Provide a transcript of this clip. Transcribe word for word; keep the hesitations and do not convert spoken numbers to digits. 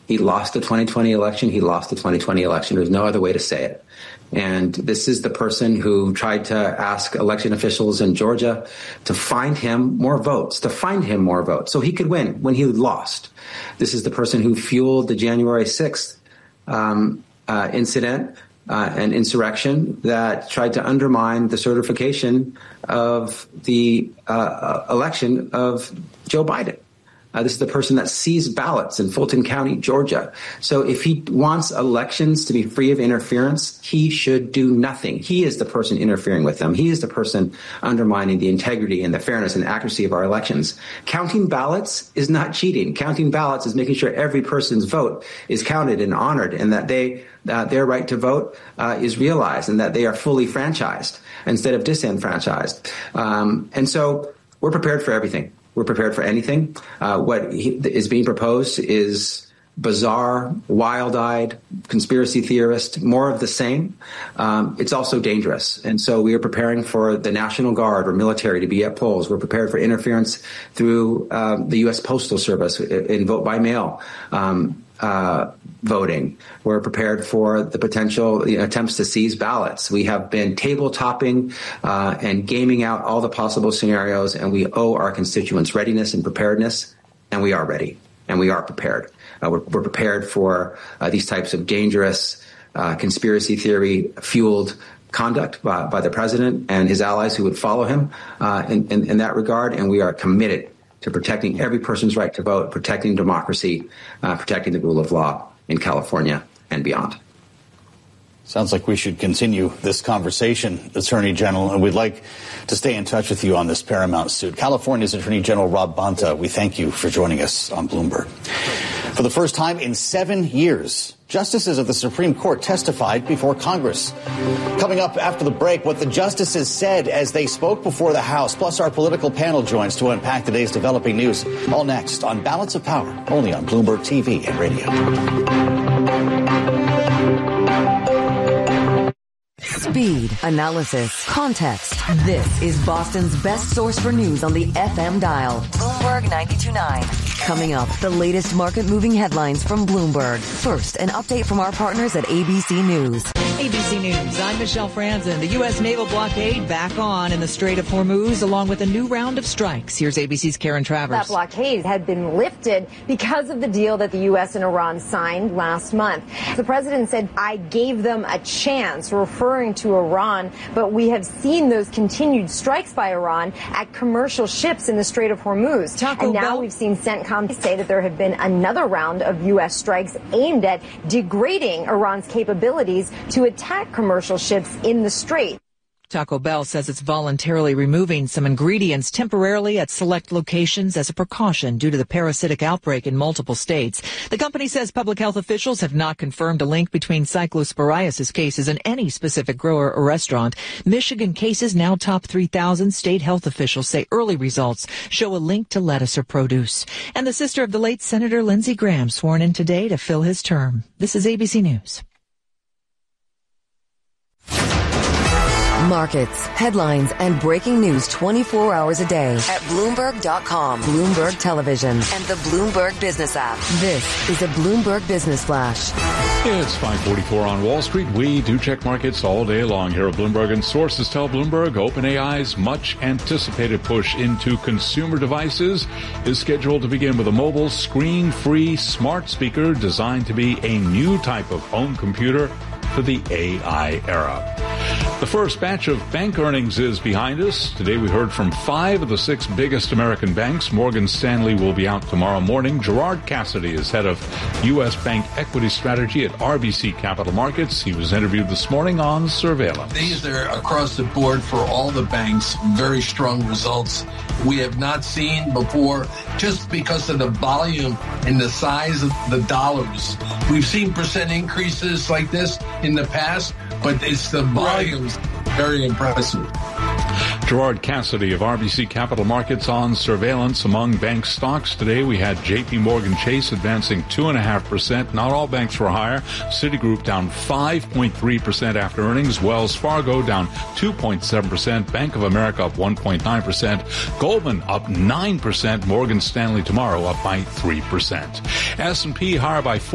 He lost the twenty twenty election. He lost the twenty twenty election. There's no other way to say it. And this is the person who tried to ask election officials in Georgia to find him more votes, to find him more votes so he could win when he lost. This is the person who fueled the January sixth um, uh, incident uh, and insurrection that tried to undermine the certification of the uh, election of Joe Biden. Uh, this is the person that seized ballots in Fulton County, Georgia. So if he wants elections to be free of interference, he should do nothing. He is the person interfering with them. He is the person undermining the integrity and the fairness and accuracy of our elections. Counting ballots is not cheating. Counting ballots is making sure every person's vote is counted and honored, and that they uh, their right to vote uh, is realized, and that they are fully franchised instead of disenfranchised. Um, and so we're prepared for everything. We're prepared for anything. Uh, what he, is being proposed is bizarre, wild-eyed, conspiracy theorist, more of the same. Um, it's also dangerous. And so we are preparing for the National Guard or military to be at polls. We're prepared for interference through uh, the U S Postal Service in vote by mail um, uh, voting. We're prepared for the potential you know, attempts to seize ballots. We have been table topping uh, and gaming out all the possible scenarios, and we owe our constituents readiness and preparedness, and we are ready, and we are prepared. Uh, we're, we're prepared for uh, these types of dangerous uh, conspiracy theory fueled conduct by, by the president and his allies who would follow him uh, in, in, in that regard, and we are committed to protecting every person's right to vote, protecting democracy, uh, protecting the rule of law in California and beyond. Sounds like we should continue this conversation, Attorney General, and we'd like to stay in touch with you on this Paramount suit. California's Attorney General Rob Bonta, we thank you for joining us on Bloomberg. For the first time in seven years, justices of the Supreme Court testified before Congress. Coming up after the break, what the justices said as they spoke before the House, plus our political panel joins to unpack today's developing news. All next on Balance of Power, only on Bloomberg T V and radio. Speed, analysis, context. This is Boston's best source for news on the F M dial. Bloomberg ninety-two point nine. Coming up, the latest market-moving headlines from Bloomberg. First, an update from our partners at A B C News. A B C News, I'm Michelle Franzen. The U S naval blockade back on in the Strait of Hormuz, along with a new round of strikes. Here's A B C's Karen Travers. That blockade had been lifted because of the deal that the U S and Iran signed last month. The president said, I gave them a chance, referring to Iran, but we have seen those continued strikes by Iran at commercial ships in the Strait of Hormuz. Taco and now Bell. We've seen CENTCOM say that there have been another round of U S strikes aimed at degrading Iran's capabilities to attack commercial ships in the Strait. Taco Bell says it's voluntarily removing some ingredients temporarily at select locations as a precaution due to the parasitic outbreak in multiple states. The company says public health officials have not confirmed a link between cyclosporiasis cases in any specific grower or restaurant. Michigan cases now top three thousand. State health officials say early results show a link to lettuce or produce. And the sister of the late Senator Lindsey Graham sworn in today to fill his term. This is A B C News. Markets, headlines, and breaking news twenty-four hours a day at Bloomberg dot com, Bloomberg Television, and the Bloomberg Business app. This is a Bloomberg Business Flash. It's five forty-four on Wall Street. We do check markets all day long here at Bloomberg, and sources tell Bloomberg OpenAI's much anticipated push into consumer devices is scheduled to begin with a mobile screen-free smart speaker designed to be a new type of home computer for the A I era. The first batch of bank earnings is behind us. Today we heard from five of the six biggest American banks. Morgan Stanley will be out tomorrow morning. Gerard Cassidy is head of U S Bank Equity Strategy at R B C Capital Markets. He was interviewed this morning on surveillance. These are across the board for all the banks. Very strong results we have not seen before, just because of the volume and the size of the dollars. We've seen percent increases like this in the past, but it's the volumes very impressive. Gerard Cassidy of R B C Capital Markets on surveillance. Among bank stocks today, we had J P Morgan Chase advancing two point five percent. Not all banks were higher. Citigroup down five point three percent after earnings. Wells Fargo down two point seven percent. Bank of America up one point nine percent. Goldman up nine percent. Morgan Stanley tomorrow up by three percent. S and P higher by four